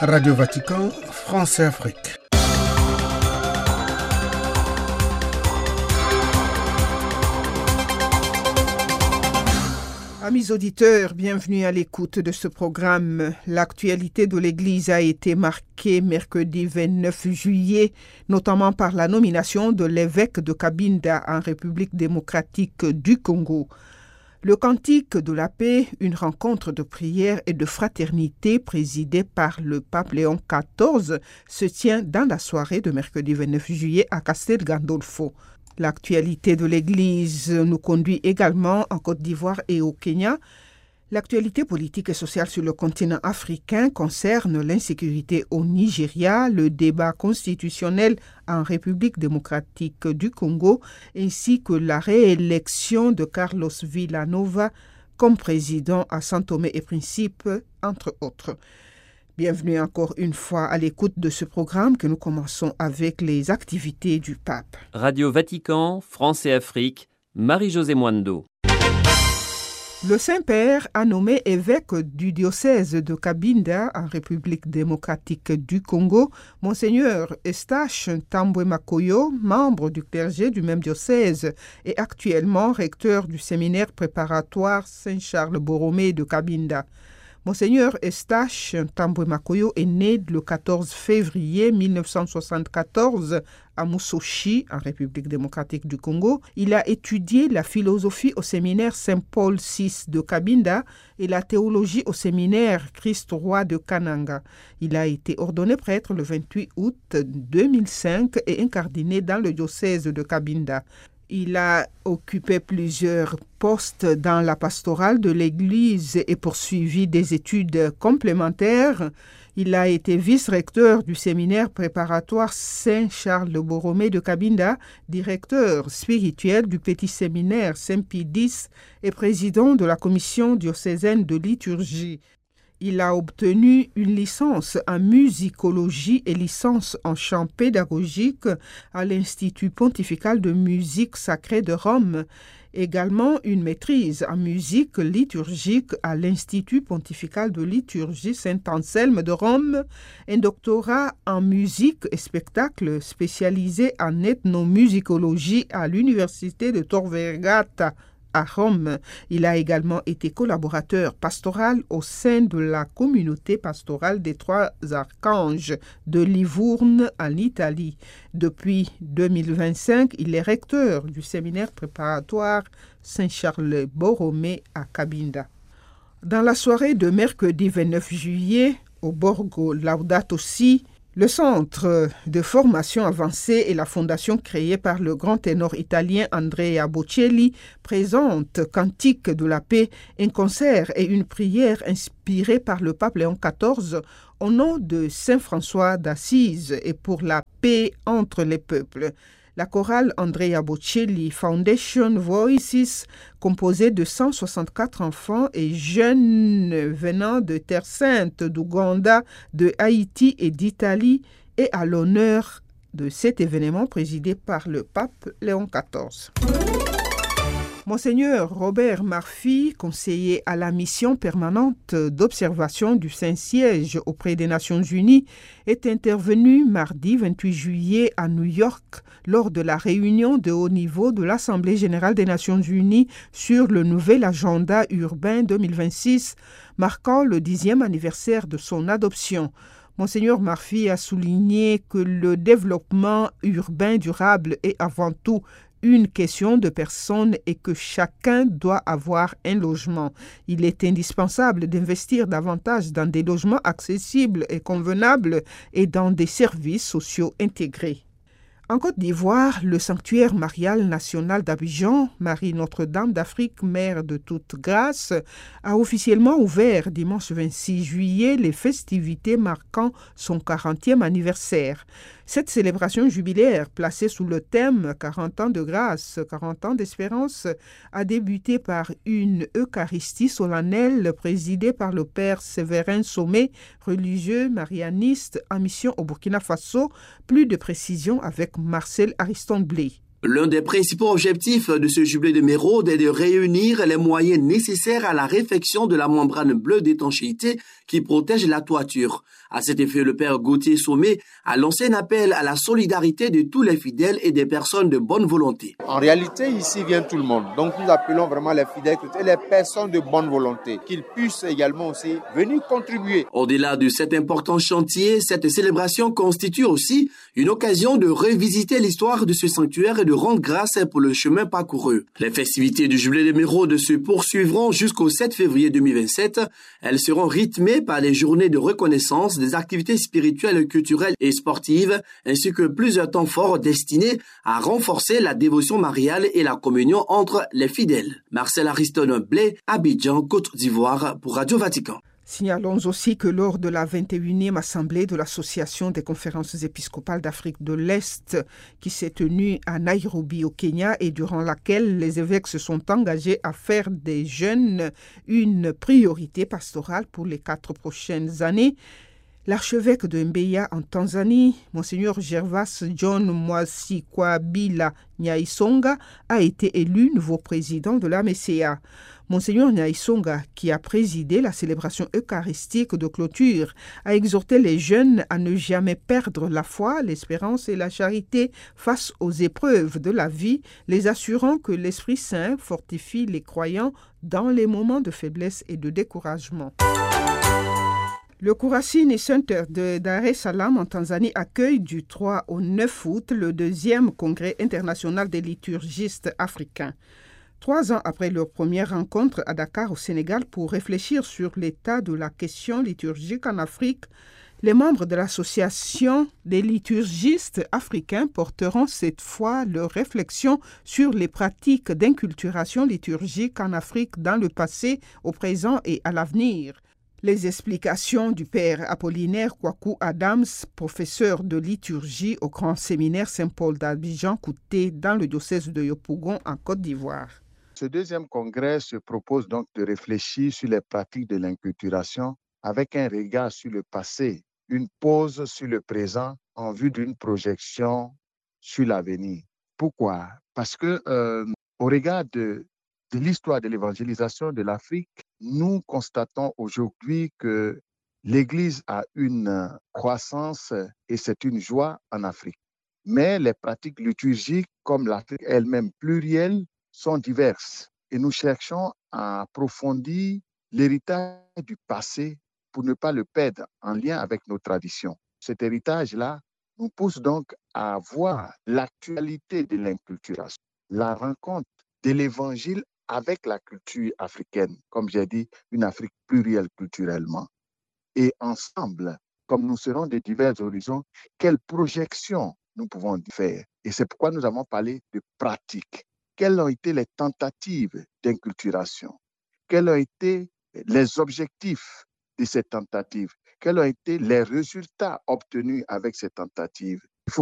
Radio Vatican, France et Afrique. Amis auditeurs, bienvenue à l'écoute de ce programme. L'actualité de l'Église a été marquée mercredi 29 juillet, notamment par la nomination de l'évêque de Cabinda en République démocratique du Congo. Le Cantique de la paix, une rencontre de prière et de fraternité présidée par le pape Léon XIV, se tient dans la soirée de mercredi 29 juillet à Castel Gandolfo. L'actualité de l'Église nous conduit également en Côte d'Ivoire et au Kenya. L'actualité politique et sociale sur le continent africain concerne l'insécurité au Nigeria, le débat constitutionnel en République démocratique du Congo, ainsi que la réélection de Carlos Villanova comme président à São Tomé et Principe, entre autres. Bienvenue encore une fois à l'écoute de ce programme que nous commençons avec les activités du pape. Radio Vatican, France et Afrique, Marie-Josée Mwando. Le Saint-Père a nommé évêque du diocèse de Cabinda en République démocratique du Congo, Monseigneur Eustache Tambwe Makoyo, membre du clergé du même diocèse et actuellement recteur du séminaire préparatoire Saint-Charles Borromée de Cabinda. Monseigneur Eustache Tambwe Makoyo est né le 14 février 1974 à Musoshi, en République démocratique du Congo. Il a étudié la philosophie au séminaire Saint-Paul VI de Cabinda et la théologie au séminaire Christ-Roi de Kananga. Il a été ordonné prêtre le 28 août 2005 et incardiné dans le diocèse de Cabinda. Il a occupé plusieurs postes dans la pastorale de l'Église et poursuivi des études complémentaires. Il a été vice-recteur du séminaire préparatoire Saint-Charles Borromée de Cabinda, directeur spirituel du petit séminaire Saint-Pie X et président de la commission diocésaine de liturgie. Il a obtenu une licence en musicologie et licence en chant pédagogique à l'Institut pontifical de musique sacrée de Rome, également une maîtrise en musique liturgique à l'Institut pontifical de liturgie Saint-Anselme de Rome, un doctorat en musique et spectacle spécialisé en ethnomusicologie à l'Université de Tor Vergata à Rome. Il a également été collaborateur pastoral au sein de la communauté pastorale des Trois Archanges de Livourne en Italie. Depuis 2025, il est recteur du séminaire préparatoire Saint-Charles Borromée à Cabinda. Dans la soirée de mercredi 29 juillet, au Borgo Laudato Si, le Centre de formation avancée et la fondation créée par le grand ténor italien Andrea Bocelli présentent Cantique de la paix, un concert et une prière inspirés par le pape Léon XIV au nom de Saint François d'Assise et pour la paix entre les peuples. La chorale Andrea Bocelli Foundation Voices, composée de 164 enfants et jeunes venant de Terre Sainte, d'Ouganda, de Haïti et d'Italie, est à l'honneur de cet événement présidé par le pape Léon XIV. Monseigneur Robert Murphy, conseiller à la mission permanente d'observation du Saint-Siège auprès des Nations Unies, est intervenu mardi 28 juillet à New York lors de la réunion de haut niveau de l'Assemblée générale des Nations Unies sur le nouvel agenda urbain 2026, marquant le 10e anniversaire de son adoption. Monseigneur Murphy a souligné que le développement urbain durable est avant tout une question de personnes et que chacun doit avoir un logement. Il est indispensable d'investir davantage dans des logements accessibles et convenables et dans des services sociaux intégrés. En Côte d'Ivoire, le sanctuaire marial national d'Abidjan, Marie Notre-Dame d'Afrique, Mère de toute grâce, a officiellement ouvert dimanche 26 juillet les festivités marquant son 40e anniversaire. Cette célébration jubilaire, placée sous le thème 40 ans de grâce, 40 ans d'espérance, a débuté par une Eucharistie solennelle présidée par le Père Séverin Sommet, religieux marianiste en mission au Burkina Faso. Plus de précisions avec Marcel Ariston Blé. L'un des principaux objectifs de ce jubilé de Mérode est de réunir les moyens nécessaires à la réfection de la membrane bleue d'étanchéité qui protège la toiture. À cet effet, le père Gauthier Sommet a lancé un appel à la solidarité de tous les fidèles et des personnes de bonne volonté. En réalité, ici vient tout le monde. Donc nous appelons vraiment les fidèles et les personnes de bonne volonté qu'ils puissent également aussi venir contribuer. Au-delà de cet important chantier, cette célébration constitue aussi une occasion de revisiter l'histoire de ce sanctuaire et de rendre grâce pour le chemin parcouru. Les festivités du jubilé de Mérode se poursuivront jusqu'au 7 février 2027. Elles seront rythmées par les journées de reconnaissance, des activités spirituelles, culturelles et sportives, ainsi que plusieurs temps forts destinés à renforcer la dévotion mariale et la communion entre les fidèles. Marcel Ariston Blé, Abidjan, Côte d'Ivoire, pour Radio Vatican. Signalons aussi que lors de la 21e assemblée de l'Association des conférences épiscopales d'Afrique de l'Est qui s'est tenue à Nairobi au Kenya et durant laquelle les évêques se sont engagés à faire des jeunes une priorité pastorale pour les 4 prochaines années, l'archevêque de Mbeya en Tanzanie, Monseigneur Gervas John Mwasikwabila Nyaisonga, a été élu nouveau président de la MECA. Monseigneur Nyaisonga, qui a présidé la célébration eucharistique de clôture, a exhorté les jeunes à ne jamais perdre la foi, l'espérance et la charité face aux épreuves de la vie, les assurant que l'Esprit Saint fortifie les croyants dans les moments de faiblesse et de découragement. Le Kurasini Center de Dar es Salaam en Tanzanie accueille du 3 au 9 août le 2e congrès international des liturgistes africains. 3 ans après leur première rencontre à Dakar au Sénégal pour réfléchir sur l'état de la question liturgique en Afrique, les membres de l'association des liturgistes africains porteront cette fois leurs réflexions sur les pratiques d'inculturation liturgique en Afrique dans le passé, au présent et à l'avenir. Les explications du père Apollinaire Kwaku Adams, professeur de liturgie au Grand Séminaire Saint-Paul d'Abidjan, Kouté, dans le diocèse de Yopougon, en Côte d'Ivoire. Ce 2e congrès se propose donc de réfléchir sur les pratiques de l'inculturation avec un regard sur le passé, une pause sur le présent en vue d'une projection sur l'avenir. Pourquoi? Parce que au regard de l'histoire de l'évangélisation de l'Afrique, nous constatons aujourd'hui que l'Église a une croissance et c'est une joie en Afrique. Mais les pratiques liturgiques, comme l'Afrique elle-même plurielle, sont diverses. Et nous cherchons à approfondir l'héritage du passé pour ne pas le perdre en lien avec nos traditions. Cet héritage-là nous pousse donc à voir l'actualité de l'inculturation, la rencontre de l'Évangile avec la culture africaine, comme j'ai dit, une Afrique plurielle culturellement. Et ensemble, comme nous serons de divers horizons, quelles projections nous pouvons faire? Et c'est pourquoi nous avons parlé de pratiques. Quelles ont été les tentatives d'inculturation? Quels ont été les objectifs de ces tentatives? Quels ont été les résultats obtenus avec ces tentatives?